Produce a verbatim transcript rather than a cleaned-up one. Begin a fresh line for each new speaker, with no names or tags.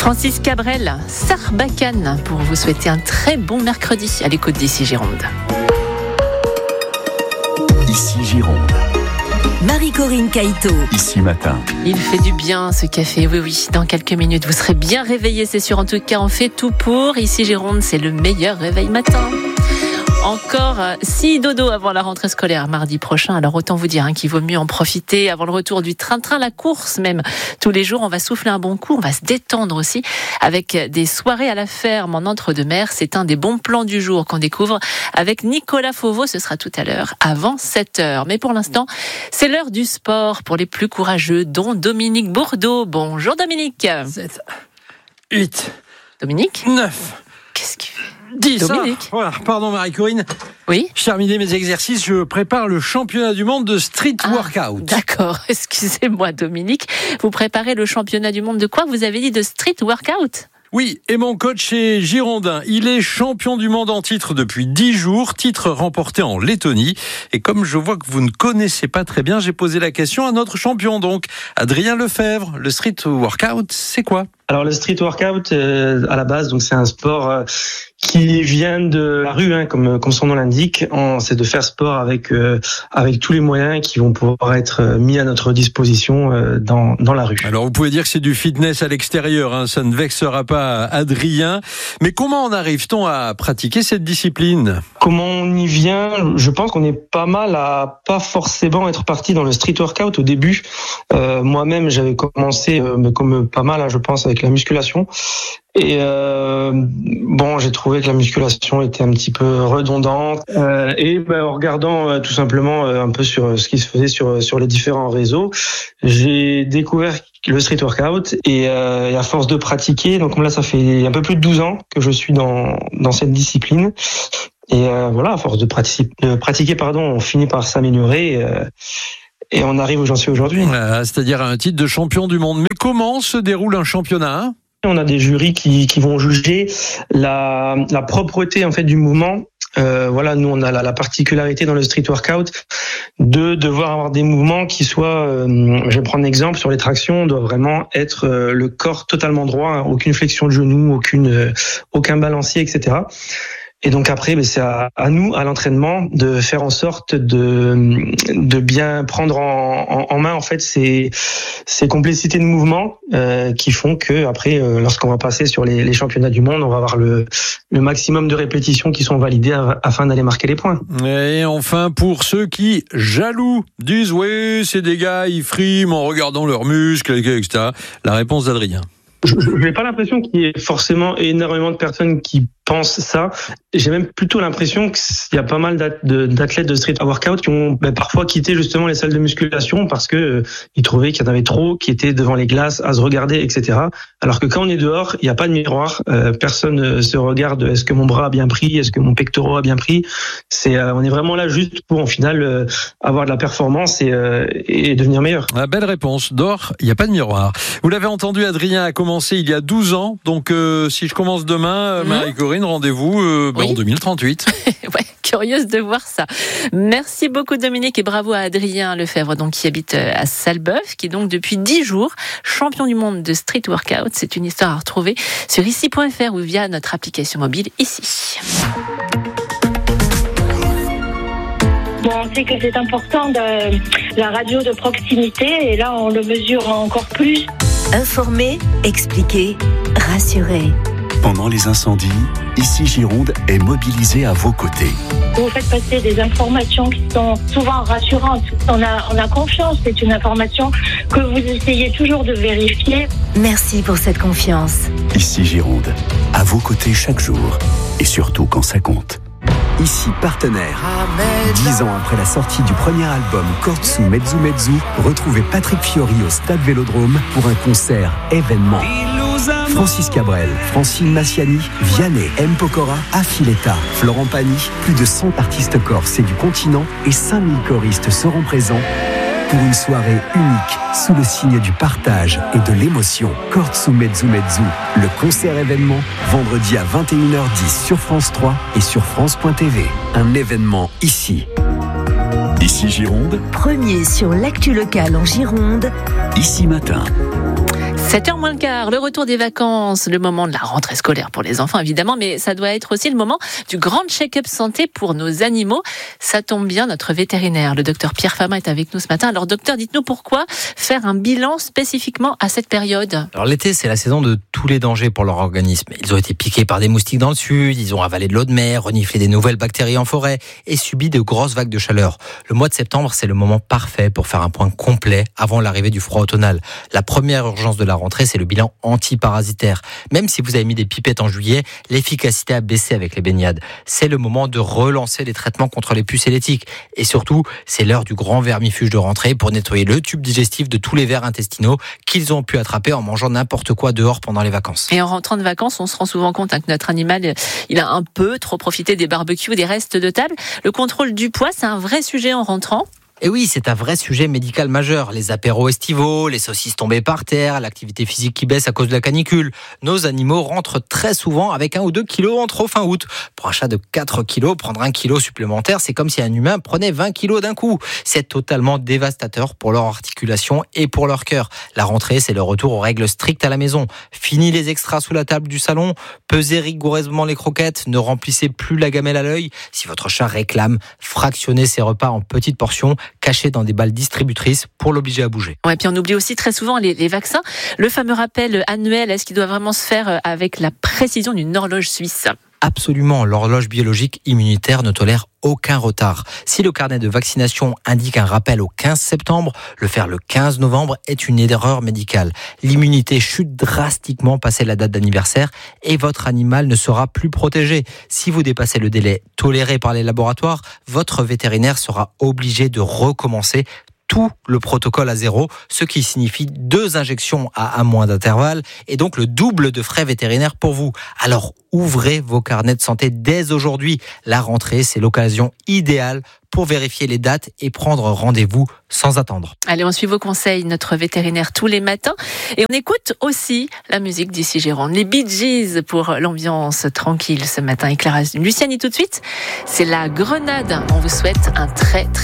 Francis Cabrel, Sarbacane, pour vous souhaiter un très bon mercredi à l'écoute d'Ici Gironde.
Ici Gironde.
Marie-Corinne Caïto.
Ici Matin.
Il fait du bien ce café, oui oui, dans quelques minutes vous serez bien réveillés, c'est sûr, en tout cas on fait tout pour. Ici Gironde, c'est le meilleur réveil matin. Encore six dodo avant la rentrée scolaire mardi prochain. Alors autant vous dire hein, qu'il vaut mieux en profiter avant le retour du train-train, la course même. Tous les jours, on va souffler un bon coup, on va se détendre aussi avec des soirées à la ferme en entre-deux-mers. C'est un des bons plans du jour qu'on découvre avec Nicolas Fauveau. Ce sera tout à l'heure, avant sept heures. Mais pour l'instant, c'est l'heure du sport pour les plus courageux, dont Dominique Bourdeau. Bonjour Dominique.
sept, huit,
Dominique
neuf,
Qu'est-ce qu'il fait
dix.
Dominique.
Ah, voilà, pardon Marie-Corinne.
Oui.
J'ai terminé mes exercices, je prépare le championnat du monde de street
Ah,
workout.
D'accord, excusez-moi Dominique. Vous préparez le championnat du monde de quoi? Vous avez dit de street workout?
Oui, et mon coach est girondin. Il est champion du monde en titre depuis dix jours, titre remporté en Lettonie. Et comme je vois que vous ne connaissez pas très bien, j'ai posé la question à notre champion, donc Adrien Lefebvre. Le street workout, c'est quoi?
Alors le street workout, euh, à la base, donc c'est un sport euh, qui vient de la rue, hein, comme comme son nom l'indique. On, c'est de faire sport avec euh, avec tous les moyens qui vont pouvoir être mis à notre disposition euh, dans dans la rue.
Alors vous pouvez dire que c'est du fitness à l'extérieur, hein, ça ne vexera pas Adrien. Mais comment en arrive-t-on à pratiquer cette discipline? Comment
on y vient? Je pense qu'on est pas mal à pas forcément être parti dans le street workout au début. Euh, moi-même, j'avais commencé, euh, mais comme pas mal, hein, je pense, avec la musculation. Et euh, bon, j'ai trouvé que la musculation était un petit peu redondante. Euh, et ben, en regardant euh, tout simplement euh, un peu sur ce qui se faisait sur sur les différents réseaux, j'ai découvert le street workout. Et, euh, et à force de pratiquer, donc là, ça fait un peu plus de douze ans que je suis dans dans cette discipline. Et euh, voilà, à force de pratiquer, de pratiquer, pardon, on finit par s'améliorer. Euh, Et on arrive où j'en suis aujourd'hui.
Ah, c'est-à-dire un titre de champion du monde. Mais comment se déroule un championnat?
On a des jurys qui, qui vont juger la, la propreté en fait du mouvement. Euh, voilà, nous on a la, la particularité dans le street workout de devoir avoir des mouvements qui soient, euh, je vais prendre un exemple sur les tractions, on doit vraiment être euh, le corps totalement droit, hein, aucune flexion de genou, aucune, euh, aucun balancier, et cetera. Et donc après, c'est à, à nous, à l'entraînement, de faire en sorte de, de bien prendre en, en, en main en fait ces, ces complexités de mouvements euh, qui font que après, euh, lorsqu'on va passer sur les, les championnats du monde, on va avoir le, le maximum de répétitions qui sont validées afin d'aller marquer les points.
Et enfin, pour ceux qui, jaloux, disent oui, c'est des gars, ils friment en regardant leurs muscles, et cetera. La réponse d'Adrien.
Je n'ai pas l'impression qu'il y ait forcément énormément de personnes qui pensent ça. J'ai même plutôt l'impression qu'il y a pas mal d'athlètes de street workout qui ont ben, parfois quitté justement les salles de musculation parce que euh, ils trouvaient qu'il y en avait trop, qui étaient devant les glaces à se regarder, et cetera. Alors que quand on est dehors, il n'y a pas de miroir. Euh, personne ne se regarde. Est-ce que mon bras a bien pris? Est-ce que mon pectoral a bien pris? C'est, euh, on est vraiment là juste pour, en final, euh, avoir de la performance et, euh, et devenir meilleur.
Ah, belle réponse. Dehors, il n'y a pas de miroir. Vous l'avez entendu, Adrien a commencé il y a douze ans. Donc, euh, si je commence demain, mmh. Marie-Corinne, rendez-vous euh, oui. ben, en deux mille trente-huit.
Ouais, curieuse de voir ça. Merci beaucoup Dominique et bravo à Adrien Lefebvre, donc qui habite à Salbeuf, qui est donc depuis dix jours champion du monde de street workout. C'est une histoire à retrouver sur ici point f r ou via notre application mobile ici.
Bon, on sait que c'est important de la radio de proximité et là on le mesure encore plus.
Informer, expliquer, rassurer.
Pendant les incendies, Ici Gironde est mobilisé à vos côtés.
Vous faites passer des informations qui sont souvent rassurantes. On a, on a confiance, c'est une information que vous essayez toujours de vérifier.
Merci pour cette confiance.
Ici Gironde, à vos côtés chaque jour et surtout quand ça compte. Ici partenaire. Dix ans après la sortie du premier album Kortsu Mezzu Mezzu, retrouvez Patrick Fiori au Stade Vélodrome pour un concert événement. Francis Cabrel, Francine Massiani, Vianney, M. Pokora, Affiletta, Florent Pagny, plus de cent artistes corses et du continent et cinq mille choristes seront présents pour une soirée unique sous le signe du partage et de l'émotion. Kortsu Mezzu Mezzu, le concert événement, vendredi à vingt et une heures dix sur France trois et sur France point t v. Un événement ici. Ici Gironde.
Premier sur l'actu locale en Gironde.
Ici Matin.
sept heures moins le quart, le retour des vacances, le moment de la rentrée scolaire pour les enfants évidemment, mais ça doit être aussi le moment du grand check-up santé pour nos animaux. Ça tombe bien, notre vétérinaire, le docteur Pierre Famin, est avec nous ce matin. Alors docteur, dites-nous pourquoi faire un bilan spécifiquement à cette période ?
Alors l'été, c'est la saison de tous les dangers pour leur organisme. Ils ont été piqués par des moustiques dans le sud, ils ont avalé de l'eau de mer, reniflé des nouvelles bactéries en forêt et subi de grosses vagues de chaleur. Le mois de septembre, c'est le moment parfait pour faire un point complet avant l'arrivée du froid automnal. La première urgence de la rentrée, c'est le bilan antiparasitaire. Même si vous avez mis des pipettes en juillet, l'efficacité a baissé avec les baignades. C'est le moment de relancer les traitements contre les puces et les tiques. Et surtout, c'est l'heure du grand vermifuge de rentrée pour nettoyer le tube digestif de tous les vers intestinaux qu'ils ont pu attraper en mangeant n'importe quoi dehors pendant les vacances.
Et en rentrant de vacances, on se rend souvent compte hein, que notre animal, il a un peu trop profité des barbecues, des restes de table. Le contrôle du poids, c'est un vrai sujet en rentrant.
Et oui, c'est un vrai sujet médical majeur. Les apéros estivaux, les saucisses tombées par terre, l'activité physique qui baisse à cause de la canicule. Nos animaux rentrent très souvent avec un ou deux kilos en trop fin août. Pour un chat de quatre kilos, prendre un kilo supplémentaire, c'est comme si un humain prenait vingt kilos d'un coup. C'est totalement dévastateur pour leur articulation et pour leur cœur. La rentrée, c'est le retour aux règles strictes à la maison. Fini les extras sous la table du salon, pesez rigoureusement les croquettes, ne remplissez plus la gamelle à l'œil. Si votre chat réclame, fractionnez ses repas en petites portions, cachés dans des balles distributrices pour l'obliger à bouger.
Ouais, puis on oublie aussi très souvent les, les vaccins. Le fameux rappel annuel, est-ce qu'il doit vraiment se faire avec la précision d'une horloge suisse ?
Absolument, l'horloge biologique immunitaire ne tolère aucun retard. Si le carnet de vaccination indique un rappel au quinze septembre, le faire le quinze novembre est une erreur médicale. L'immunité chute drastiquement passé la date d'anniversaire et votre animal ne sera plus protégé. Si vous dépassez le délai toléré par les laboratoires, votre vétérinaire sera obligé de recommencer tout le protocole à zéro, ce qui signifie deux injections à un mois d'intervalle et donc le double de frais vétérinaires pour vous. Alors ouvrez vos carnets de santé dès aujourd'hui. La rentrée, c'est l'occasion idéale pour vérifier les dates et prendre rendez-vous sans attendre.
Allez, on suit vos conseils, notre vétérinaire tous les matins. Et on écoute aussi la musique d'ici Gironde, les Bee Gees pour l'ambiance tranquille ce matin. Et Clara Luciani tout de suite, c'est la Grenade. On vous souhaite un très très